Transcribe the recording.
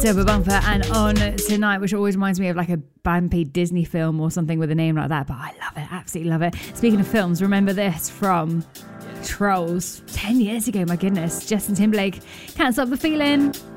Silver Bumper and On Tonight, which always reminds me of like a Bambi Disney film or something with a name like that, but I love it, absolutely love it. Speaking of films, remember this from Trolls 10 years ago, my goodness. Justin Timberlake, Can't Stop the Feeling.